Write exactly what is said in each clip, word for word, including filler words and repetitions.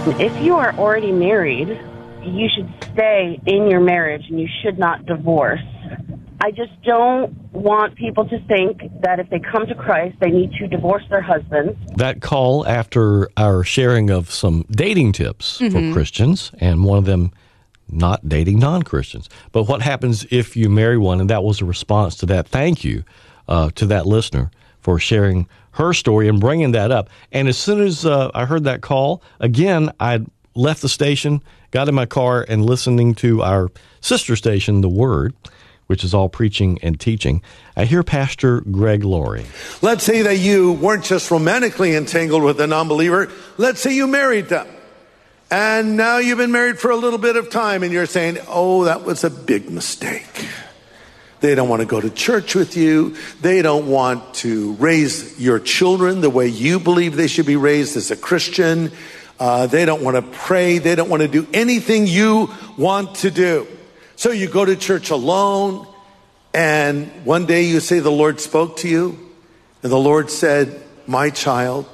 If you are already married, you should stay in your marriage and you should not divorce. I just don't want people to think that if they come to Christ, they need to divorce their husbands. That call after our sharing of some dating tips mm-hmm. for Christians, and one of them, not dating non-Christians. But what happens if you marry one? And that was a response to that. Thank you uh, to that listener for sharing her story and bringing that up. And as soon as uh, I heard that call, again, I left the station, got in my car, and listening to our sister station, The Word, which is all preaching and teaching. I hear Pastor Greg Laurie. Let's say that you weren't just romantically entangled with a non-believer. Let's say you married them. And now you've been married for a little bit of time, and you're saying, oh, that was a big mistake. They don't want to go to church with you. They don't want to raise your children the way you believe they should be raised as a Christian. Uh, they don't want to pray. They don't want to do anything you want to do. So you go to church alone, and one day you say the Lord spoke to you, and the Lord said, my child,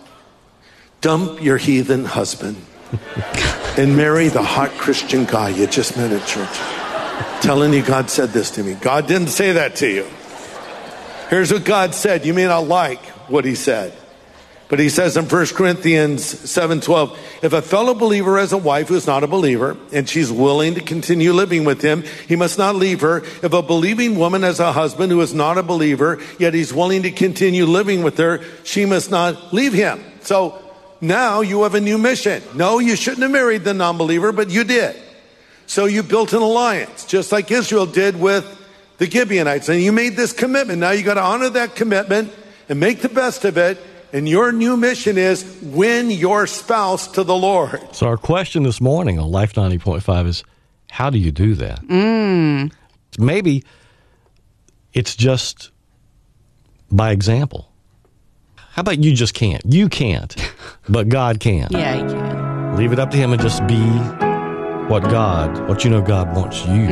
dump your heathen husband and marry the hot Christian guy you just met at church. Telling you God said this to me. God didn't say that to you. Here's what God said. You may not like what he said, but he says in First Corinthians seven twelve, if a fellow believer has a wife who is not a believer and she's willing to continue living with him, he must not leave her. If a believing woman has a husband who is not a believer, yet he's willing to continue living with her, she must not leave him. So now you have a new mission. No, you shouldn't have married the non-believer, but you did. So you built an alliance, just like Israel did with the Gibeonites. And you made this commitment. Now you got to honor that commitment and make the best of it. And your new mission is win your spouse to the Lord. So our question this morning on Life ninety point five is, how do you do that? Mm. Maybe it's just by example. How about you just can't? You can't, but God can. Yeah, he can. Leave it up to him and just be what God, what you know God wants you